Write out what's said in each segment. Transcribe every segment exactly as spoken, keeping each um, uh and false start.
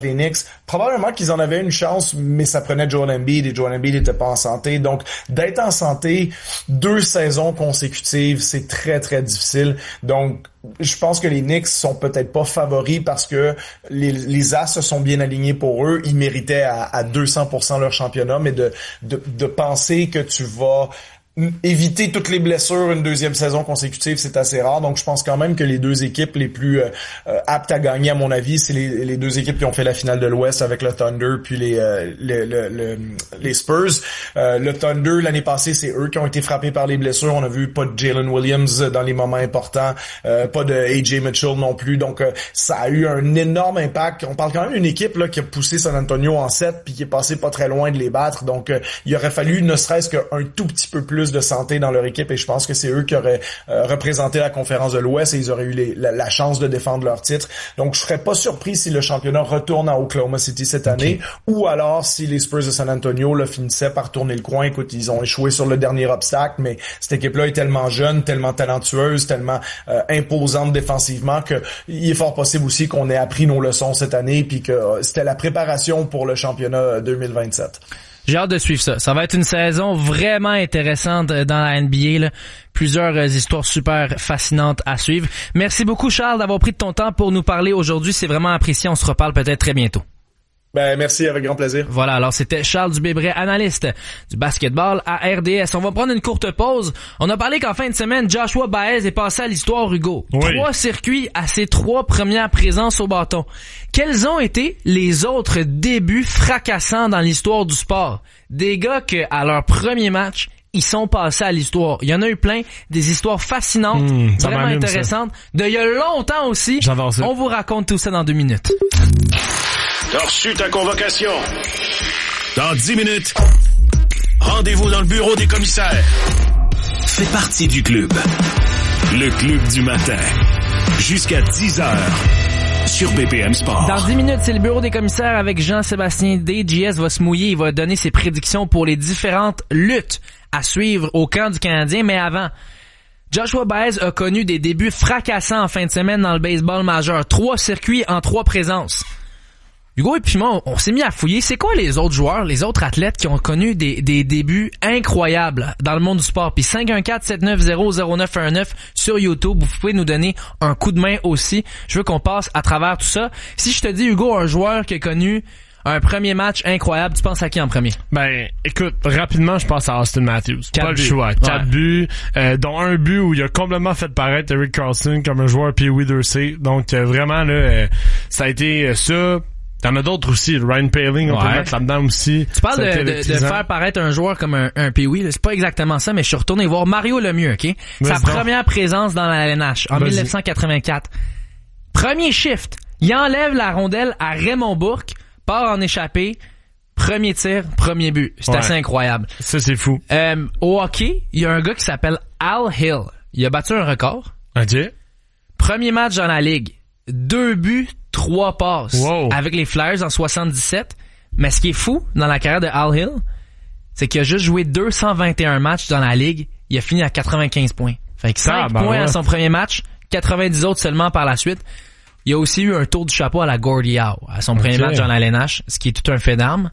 les Knicks, probablement qu'ils en avaient une chance, mais ça prenait Joel Embiid et Joel Embiid n'était pas en santé. Donc, d'être en santé deux saisons consécutives, c'est très, très difficile. Donc, je pense que les Knicks sont peut-être pas favoris parce que les, les As se sont bien alignés pour eux. Ils méritaient à, à deux cents pour cent leur championnat, mais de, de, de penser que tu vas éviter toutes les blessures une deuxième saison consécutive, c'est assez rare. Donc, je pense quand même que les deux équipes les plus euh, aptes à gagner, à mon avis, c'est les, les deux équipes qui ont fait la finale de l'Ouest avec le Thunder puis les euh, le, le, le, les Spurs. Euh, le Thunder, l'année passée, c'est eux qui ont été frappés par les blessures. On a vu pas de Jalen Williams dans les moments importants, euh, pas de A J Mitchell non plus. Donc, euh, ça a eu un énorme impact. On parle quand même d'une équipe là qui a poussé San Antonio en sept puis qui est passé pas très loin de les battre. Donc, euh, il aurait fallu ne serait-ce qu'un tout petit peu plus de santé dans leur équipe et je pense que c'est eux qui auraient euh, représenté la conférence de l'Ouest et ils auraient eu les, la, la chance de défendre leur titre. Donc, je serais pas surpris si le championnat retourne à Oklahoma City cette année okay. ou alors si les Spurs de San Antonio là, finissaient par tourner le coin. Écoute, ils ont échoué sur le dernier obstacle, mais cette équipe-là est tellement jeune, tellement talentueuse, tellement euh, imposante défensivement que il est fort possible aussi qu'on ait appris nos leçons cette année puis que euh, c'était la préparation pour le championnat deux mille vingt-sept. J'ai hâte de suivre ça. Ça va être une saison vraiment intéressante dans la N B A. Là. Plusieurs euh, histoires super fascinantes à suivre. Merci beaucoup, Charles, d'avoir pris de ton temps pour nous parler aujourd'hui. C'est vraiment apprécié. On se reparle peut-être très bientôt. Ben, merci, avec grand plaisir. Voilà, alors c'était Charles Dubébret, analyste du basketball à R D S. On va prendre une courte pause. On a parlé qu'en fin de semaine, Joshua Baez est passé à l'histoire, Hugo. Oui. Trois circuits à ses trois premières présences au bâton. Quels ont été les autres débuts fracassants dans l'histoire du sport? Des gars que, à leur premier match, ils sont passés à l'histoire. Il y en a eu plein, des histoires fascinantes, mmh, vraiment intéressantes. De il y a longtemps aussi. J'avance. On vous raconte tout ça dans deux minutes. T'as reçu ta convocation. Dans dix minutes, rendez-vous dans le bureau des commissaires. Fais partie du club. Le club du matin. Jusqu'à dix heures. Sur B P M Sport. Dans dix minutes, c'est le bureau des commissaires avec Jean-Sébastien D. J S va se mouiller. Il va donner ses prédictions pour les différentes luttes à suivre au camp du Canadien. Mais avant, Joshua Baez a connu des débuts fracassants en fin de semaine dans le baseball majeur. Trois circuits en trois présences. Hugo et puis moi, on s'est mis à fouiller. C'est quoi les autres joueurs, les autres athlètes qui ont connu des, des débuts incroyables dans le monde du sport? Puis cinq un quatre sept neuf zéro zéro neuf un neuf sur YouTube, vous pouvez nous donner un coup de main aussi. Je veux qu'on passe à travers tout ça. Si je te dis, Hugo, un joueur qui a connu un premier match incroyable, tu penses à qui en premier? Ben, écoute, rapidement, je pense à Austin Matthews. Quatre pas buts. le choix. Quatre ouais. buts, euh, dont un but où il a complètement fait paraître Erik Karlsson comme un joueur Pee Wee deux C. Donc, euh, vraiment, là, euh, ça a été euh, ça. T'en as d'autres aussi, Ryan Poehling, on ouais. peut mettre là-dedans aussi. Tu parles de, de, de faire paraître un joueur comme un, un Pee-wee, c'est pas exactement ça, mais je suis retourné voir Mario Lemieux, ok? Sa première présence dans la L N H, en Vas-y. dix-neuf cent quatre-vingt-quatre. Premier shift, il enlève la rondelle à Raymond Bourque, part en échappée, premier tir, premier but. C'est ouais. assez incroyable. Ça, c'est fou. Euh, au hockey, il y a un gars qui s'appelle Al Hill. Il a battu un record. Ok. Premier match dans la Ligue. Deux buts, trois passes wow. avec les Flyers en soixante-dix-sept. Mais ce qui est fou dans la carrière de Al Hill, c'est qu'il a juste joué deux cent vingt et un matchs dans la Ligue. Il a fini à quatre-vingt-quinze points. Fait que cinq ah, ben points ouais. à son premier match, quatre-vingt-dix autres seulement par la suite. Il a aussi eu un tour du chapeau à la Gordie Howe à son okay. premier match dans la L N H, ce qui est tout un fait d'armes.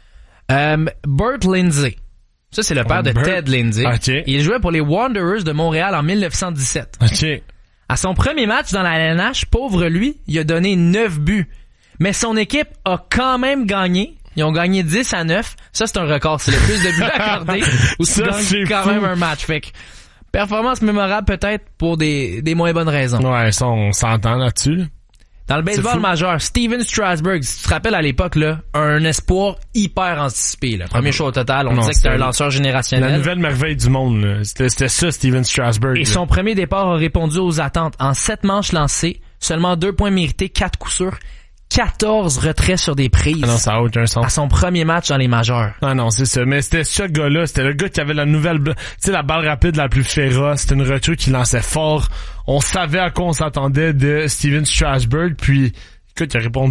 Euh, Bert Lindsay. Ça, c'est le père oh, de Bert. Ted Lindsay. Okay. Il jouait pour les Wanderers de Montréal en dix-neuf cent dix-sept. OK. À son premier match dans la L N H, pauvre lui, il a donné neuf buts. Mais son équipe a quand même gagné. Ils ont gagné dix à neuf. Ça, c'est un record. C'est le plus de buts accordés où tu gagnes quand fou. même un match. Fait que, performance mémorable peut-être pour des, des moins bonnes raisons. Ouais, ça, on s'entend là-dessus. Dans le baseball majeur, Steven Strasburg, si tu te rappelles à l'époque, là, un espoir hyper anticipé, là. Premier choix au total, on non, disait que c'était un lanceur générationnel. La nouvelle merveille du monde, là. C'était, c'était ça, Steven Strasburg. Et là. son premier départ a répondu aux attentes. En sept manches lancées, seulement deux points mérités, quatre coups sûrs, quatorze retraits sur des prises. Ah non, ça a aucun sens. À son premier match dans les majeurs. Ah non, c'est ça. Mais c'était ce gars-là, c'était le gars qui avait la nouvelle, tu sais, la balle rapide la plus féroce. C'était une recrue qui lançait fort. On savait à quoi on s'attendait de Steven Strasburg. Puis, écoute, il a répondu.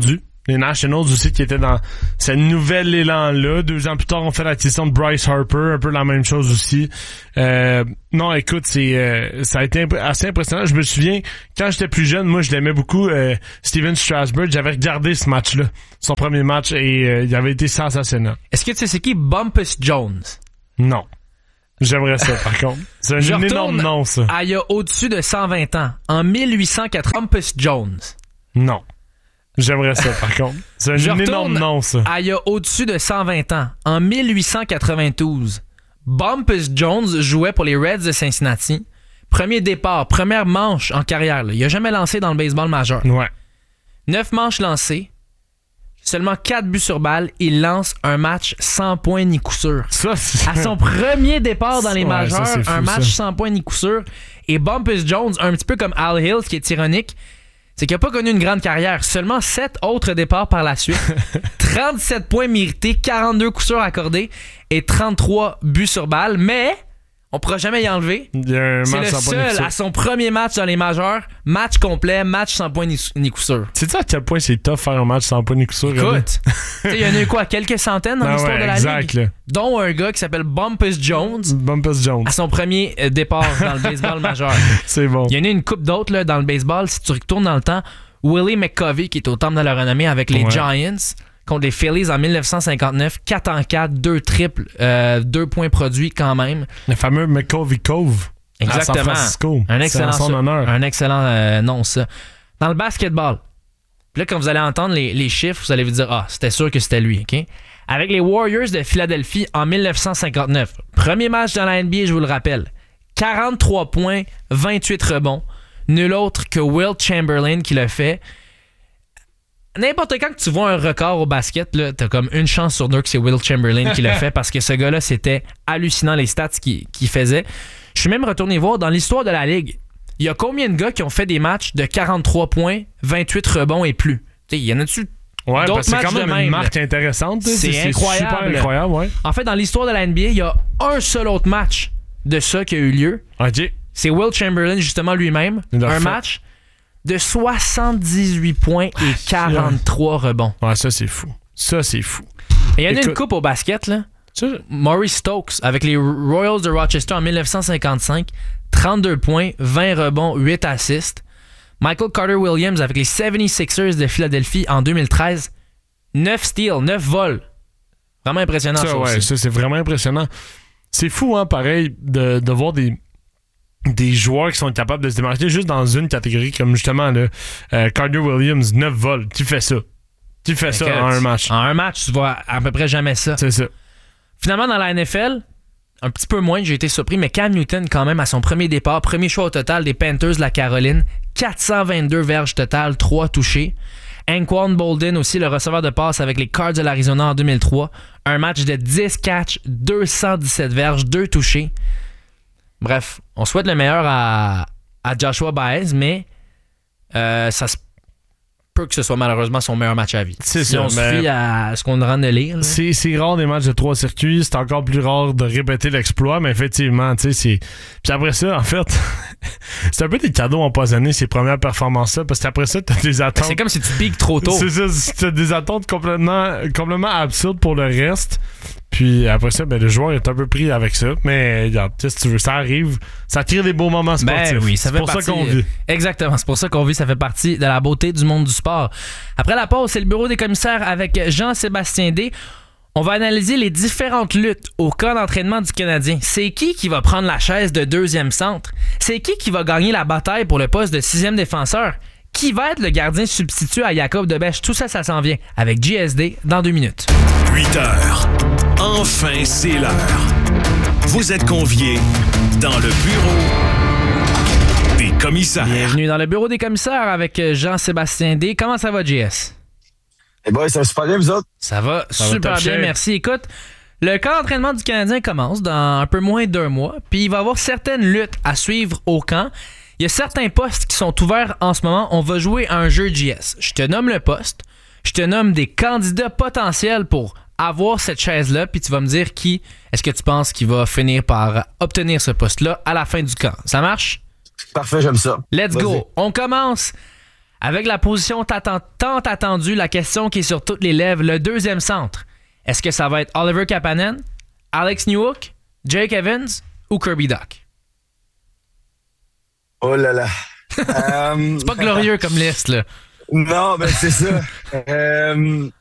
Les Nationals aussi qui étaient dans ce nouvel élan-là. Deux ans plus tard, on fait l'acquisition de Bryce Harper, un peu la même chose aussi. Euh, non, écoute, c'est euh, ça a été imp- assez impressionnant. Je me souviens, quand j'étais plus jeune, moi je l'aimais beaucoup, euh, Steven Strasburg. J'avais regardé ce match-là, son premier match, et euh, il avait été sensationnel. Est-ce que tu sais c'est qui Bumpus Jones? Non. J'aimerais ça, par contre. C'est un Je énorme nom, ça. À il y a au-dessus de cent vingt ans. En mille huit cent quatre, Bumpus Jones. Non. J'aimerais ça, par contre. C'est un Je énorme nom, ça. À il y a au-dessus de cent vingt ans. En mille huit cent quatre-vingt-douze, Bumpus Jones jouait pour les Reds de Cincinnati. Premier départ, première manche en carrière. Là. Il a jamais lancé dans le baseball majeur. Ouais. Neuf manches lancées. Seulement quatre buts sur balle. Il lance un match sans points ni coup sûr. Ça, c'est... À son premier départ dans les Ouais, majeurs, ça, c'est fou, un match ça. sans points ni coup sûr. Et Bumpus Jones, un petit peu comme Al Hill, ce qui est ironique, c'est qu'il n'a pas connu une grande carrière. Seulement sept autres départs par la suite. trente-sept points mérités, quarante-deux coups sûrs accordés et trente-trois buts sur balle. Mais on pourra jamais y enlever. Il y a un C'est match le sans point ni coup seul sûr. à son premier match dans les majeurs. Match complet, match sans points ni, ni coup sûr. Sais-tu à quel point c'est tough faire un match sans point ni coup sûr? René? Écoute, tu sais, il y en a eu quoi? Quelques centaines dans Ah l'histoire ouais, de la exact, Ligue. là. Dont un gars qui s'appelle Bumpus Jones Bumpus Jones. à son premier euh, départ dans le baseball majeur. C'est bon. Il y en a une coupe d'autres là, dans le baseball. Si tu retournes dans le temps, Willie McCovey, qui est au temple de la renommée avec les Ouais. Giants, contre les Phillies en dix-neuf cent cinquante-neuf, quatre en quatre, deux triples, euh, deux points produits quand même. Le fameux McCovey Cove. Exactement. À San Francisco. Un excellent, C'est en son honneur. un excellent euh, nom, ça. Dans le basketball, puis là, quand vous allez entendre les, les chiffres, vous allez vous dire, ah, c'était sûr que c'était lui, OK? Avec les Warriors de Philadelphie en dix-neuf cent cinquante-neuf, premier match dans la N B A, je vous le rappelle, quarante-trois points, vingt-huit rebonds. Nul autre que Wilt Chamberlain qui l'a fait. N'importe quand que tu vois un record au basket, là, t'as comme une chance sur deux que c'est Wilt Chamberlain qui l'a fait parce que ce gars-là, c'était hallucinant les stats qu'il, qu'il faisait. Je suis même retourné voir dans l'histoire de la Ligue, il y a combien de gars qui ont fait des matchs de quarante-trois points, vingt-huit rebonds et plus? Il y en a-tu Ouais, d'autres parce que c'est matchs quand même de une même, marque intéressante. là. C'est incroyable. super incroyable, ouais. En fait, dans l'histoire de la N B A, il y a un seul autre match de ça qui a eu lieu. OK. C'est Wilt Chamberlain, justement, lui-même. Il l'a Un fait. match de soixante-dix-huit points et quarante-trois rebonds. Ouais, ça, c'est fou. Ça, c'est fou. Et il y en a une Écoute- coupe au basket, là. Ça, Maurice Stokes, avec les Royals de Rochester en dix-neuf cent cinquante-cinq, trente-deux points, vingt rebonds, huit assists. Michael Carter-Williams avec les soixante-sixers de Philadelphie en deux mille treize, neuf steals, neuf vols. Vraiment impressionnant, ça, ça, ouais, aussi. ça, c'est vraiment impressionnant. C'est fou, hein, pareil, de, de voir des, des joueurs qui sont capables de se démarquer juste dans une catégorie, comme justement, là, euh, Carter Williams, neuf vols. Tu fais ça. Tu fais ça Écoute, en un match. En un match, tu vois à peu près jamais ça. C'est ça. Finalement, dans la N F L, un petit peu moins, j'ai été surpris, mais Cam Newton, quand même, à son premier départ, premier choix au total des Panthers de la Caroline, quatre cent vingt-deux verges totales, trois touchés. Anquan Bolden aussi, le receveur de passe avec les Cards de l'Arizona en deux mille trois. Un match de dix catchs, deux cent dix-sept verges, deux touchés. Bref, on souhaite le meilleur à, à Joshua Baez, mais euh, ça se peut que ce soit malheureusement son meilleur match à vie. C'est si ça, on se mais- fie à ce qu'on rend de lire. là. C'est, c'est rare des matchs de trois circuits, c'est encore plus rare de répéter l'exploit, mais effectivement, tu sais, c'est... Puis après ça, en fait, c'est un peu des cadeaux empoisonnés, ces premières performances-là, parce qu'après ça, t'as des attentes... C'est comme si tu piques trop tôt. C'est ça, t'as des attentes complètement, complètement absurdes pour le reste. Puis après ça, ben, le joueur est un peu pris avec ça. Mais regarde, tu sais, si tu veux, ça arrive. Ça crée des beaux moments sportifs. Ben oui, ça c'est fait pour partie, ça qu'on vit. Exactement, c'est pour ça qu'on vit. Ça fait partie de la beauté du monde du sport. Après la pause, c'est le bureau des commissaires avec Jean-Sébastien D. On va analyser les différentes luttes au camp d'entraînement du Canadien. C'est qui qui va prendre la chaise de deuxième centre? C'est qui qui va gagner la bataille pour le poste de sixième défenseur? Qui va être le gardien substitut à Jacob Debèche? Tout ça, ça s'en vient avec J S D dans deux minutes. huit heures. Enfin, c'est l'heure. Vous êtes conviés dans le bureau des commissaires. Bienvenue dans le bureau des commissaires avec Jean-Sébastien D. Comment ça va, J S? Eh ben, ça va super bien, vous autres? Ça va Ça va super top bien, shape. merci. Écoute, le camp d'entraînement du Canadien commence dans un peu moins d'un mois, puis il va y avoir certaines luttes à suivre au camp. Il y a certains postes qui sont ouverts en ce moment. On va jouer à un jeu J S. Je te nomme le poste, je te nomme des candidats potentiels pour avoir cette chaise-là, puis tu vas me dire qui est-ce que tu penses qui va finir par obtenir ce poste-là à la fin du camp. Ça marche? Parfait, j'aime ça. Let's Vas-y. go. On commence Avec la position tant, tant attendue, la question qui est sur toutes les lèvres, le deuxième centre, est-ce que ça va être Oliver Kapanen, Alex Newhook, Jake Evans ou Kirby Dach? Oh là là. um... C'est pas glorieux comme liste, là. Non, ben c'est ça. euh,